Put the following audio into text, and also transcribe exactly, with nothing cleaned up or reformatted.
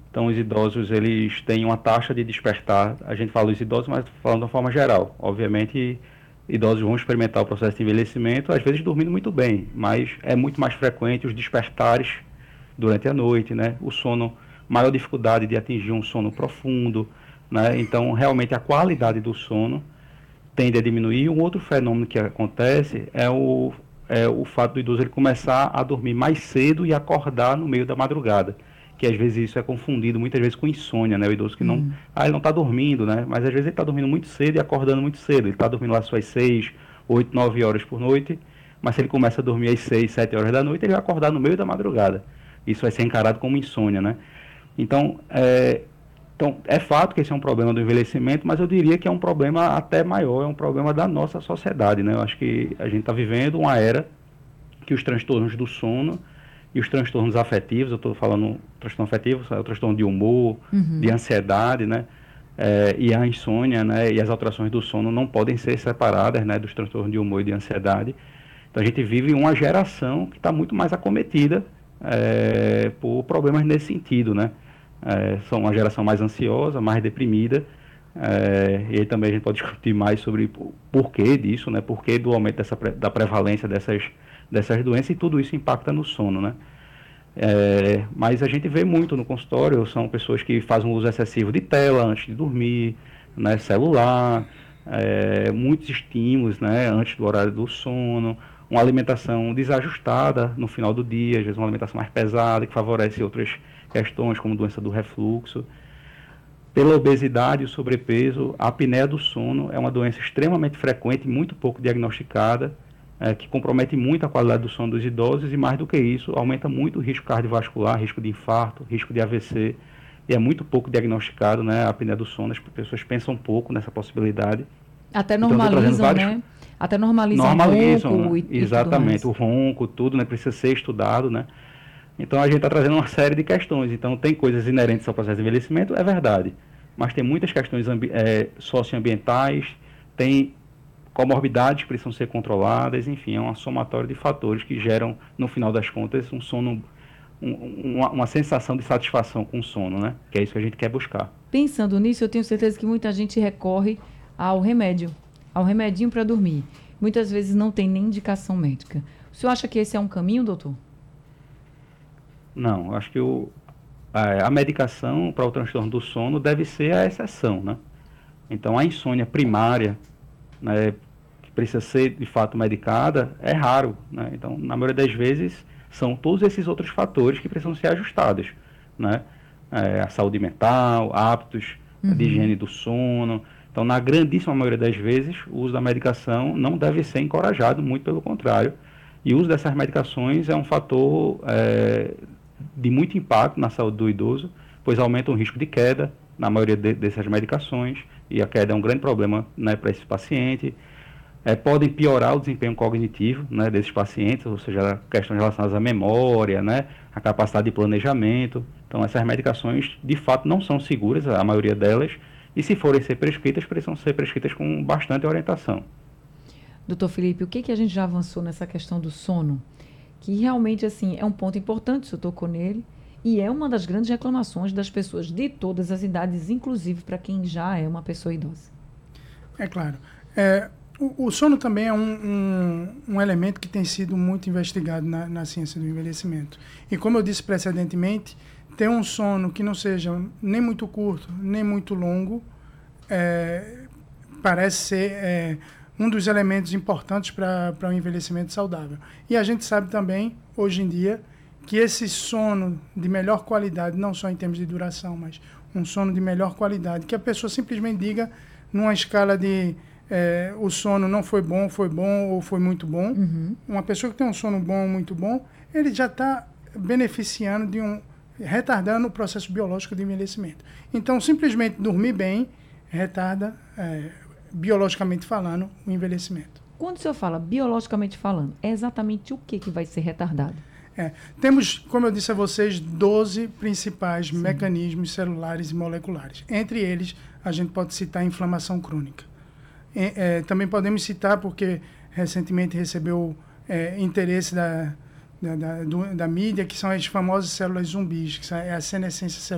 Então, os idosos, eles têm uma taxa de despertar, a gente fala os idosos, mas falando de uma forma geral. Obviamente, idosos vão experimentar o processo de envelhecimento, às vezes dormindo muito bem, mas é muito mais frequente os despertares durante a noite, né? O sono, maior dificuldade de atingir um sono profundo, né? Então, realmente, a qualidade do sono tende a diminuir. Um outro fenômeno que acontece é o, é o fato do idoso ele começar a dormir mais cedo e acordar no meio da madrugada, que às vezes isso é confundido muitas vezes com insônia, né? O idoso que não, Hum. ah, ele não está dormindo, né? Mas às vezes ele está dormindo muito cedo e acordando muito cedo. Ele está dormindo lá suas seis, oito, nove horas por noite, mas se ele começa a dormir às seis, sete horas da noite, ele vai acordar no meio da madrugada. Isso vai ser encarado como insônia, né? Então, é, então, é fato que esse é um problema do envelhecimento, mas eu diria que é um problema até maior, é um problema da nossa sociedade, né? Eu acho que a gente está vivendo uma era que os transtornos do sono e os transtornos afetivos, eu estou falando transtorno afetivo, é o transtorno de humor, Uhum. de ansiedade, né? É, e a insônia, né? E as alterações do sono não podem ser separadas, né? Dos transtornos de humor e de ansiedade. Então a gente vive uma geração que está muito mais acometida é, por problemas nesse sentido, né? É, são uma geração mais ansiosa, mais deprimida, é, e aí também a gente pode discutir mais sobre o porquê disso, né? Porquê do aumento dessa, da prevalência dessas, dessas doenças, e tudo isso impacta no sono, né? É, mas a gente vê muito no consultório, são pessoas que fazem um uso excessivo de tela antes de dormir, né? Celular, é, muitos estímulos, né? Antes do horário do sono, uma alimentação desajustada no final do dia, às vezes uma alimentação mais pesada, que favorece outras questões, como doença do refluxo. Pela obesidade e o sobrepeso, a apneia do sono é uma doença extremamente frequente e muito pouco diagnosticada, é, que compromete muito a qualidade do sono dos idosos e, mais do que isso, aumenta muito o risco cardiovascular, risco de infarto, risco de A V C, e é muito pouco diagnosticado, né, a apneia do sono. As pessoas pensam pouco nessa possibilidade. Até Então, eu estou trazendo normalizam, vários... né? Até normalizam Normalizam, ronco né? e, e tudo Exatamente, mais. o ronco, tudo, né, precisa ser estudado, né? Então a gente está trazendo uma série de questões. Então tem coisas inerentes ao processo de envelhecimento, é verdade. Mas tem muitas questões é, socioambientais, tem comorbidades que precisam ser controladas, enfim, é uma somatória de fatores que geram, no final das contas, um sono, um, uma, uma sensação de satisfação com o sono, né? Que é isso que a gente quer buscar. Pensando nisso, eu tenho certeza que muita gente recorre ao remédio, ao remedinho para dormir. Muitas vezes não tem nem indicação médica. O senhor acha que esse é um caminho, doutor? Não, acho que o, a, a medicação para o transtorno do sono deve ser a exceção, né? Então, a insônia primária, né, que precisa ser de fato medicada, é raro, né? Então, na maioria das vezes, são todos esses outros fatores que precisam ser ajustados, né? É, a saúde mental, hábitos de Uhum. higiene do sono. Então, na grandíssima maioria das vezes, o uso da medicação não deve ser encorajado, muito pelo contrário. E o uso dessas medicações é um fator é, de muito impacto na saúde do idoso, pois aumenta o risco de queda na maioria de, dessas medicações, e a queda é um grande problema, né, para esse paciente. É, podem piorar o desempenho cognitivo, né, desses pacientes, ou seja, questões relacionadas à memória, né, à capacidade de planejamento. Então, essas medicações, de fato, não são seguras, a maioria delas, e se forem ser prescritas, precisam ser prescritas com bastante orientação. Doutor Felipe, o que, que a gente já avançou nessa questão do sono? Que realmente, assim, é um ponto importante, o senhor tocou nele, e é uma das grandes reclamações das pessoas de todas as idades, inclusive para quem já é uma pessoa idosa. É claro. É, o, o sono também é um, um, um elemento que tem sido muito investigado na, na ciência do envelhecimento. E como eu disse precedentemente, ter um sono que não seja nem muito curto, nem muito longo, é, parece ser é, um dos elementos importantes para o envelhecimento saudável. E a gente sabe também, hoje em dia, que esse sono de melhor qualidade, não só em termos de duração, mas um sono de melhor qualidade, que a pessoa simplesmente diga numa escala de é, o sono não foi bom, foi bom ou foi muito bom. Uhum. Uma pessoa que tem um sono bom ou muito bom, ele já está beneficiando de um... retardando o processo biológico de envelhecimento. Então, simplesmente dormir bem retarda, é, biologicamente falando, o envelhecimento. Quando o senhor fala biologicamente falando, é exatamente o que, que vai ser retardado? É, temos, como eu disse a vocês, doze principais Sim. mecanismos celulares e moleculares. Entre eles, a gente pode citar a inflamação crônica. É, é, também podemos citar, porque recentemente recebeu é, interesse da, da, da, do, da mídia, que são as famosas células zumbis, que é a senescência celular.